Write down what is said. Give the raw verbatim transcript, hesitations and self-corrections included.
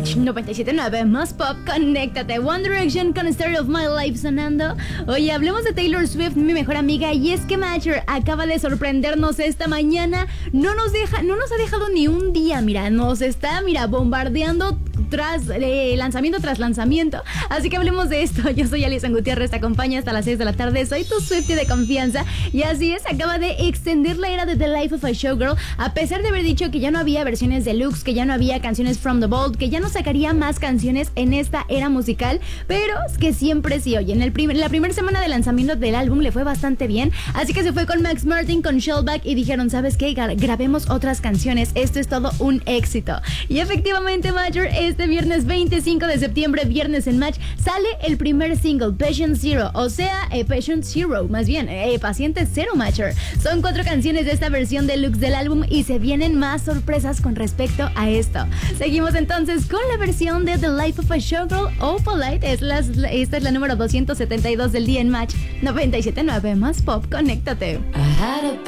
Match noventa y siete punto nueve, más pop, conéctate. One Direction con Story of My Life sonando. Oye, hablemos de Taylor Swift, mi mejor amiga, y es que Matcher acaba de sorprendernos esta mañana. No nos deja, no nos ha dejado ni un día, mira, nos está, mira, bombardeando tras eh, lanzamiento tras lanzamiento. Así que hablemos de esto. Yo soy Alison Gutiérrez, te acompaña hasta las seis de la tarde. Soy tu Swiftie de confianza. Y así es, acaba de extender la era de The Life of a Showgirl, a pesar de haber dicho que ya no había versiones deluxe, que ya no había canciones from the vault, que ya no sacaría más canciones en esta era musical, pero es que siempre sí. Oye, en el primer, la primera semana de lanzamiento del álbum le fue bastante bien, así que se fue con Max Martin, con Shellback, y dijeron, ¿sabes qué? Grabemos otras canciones, esto es todo un éxito. Y efectivamente, Major, este viernes veinticinco de septiembre, viernes en Match, sale el primer single, Patient Zero, o sea, eh, Patient Zero, más bien, eh, Paciente Cero, Major. Son cuatro canciones de esta versión deluxe del álbum y se vienen más sorpresas con respecto a esto. Seguimos entonces con la versión de The Life of a Showgirl, Opalite. Es la, esta es la número doscientos setenta y dos del día en Match noventa y siete punto nueve, más pop, conéctate.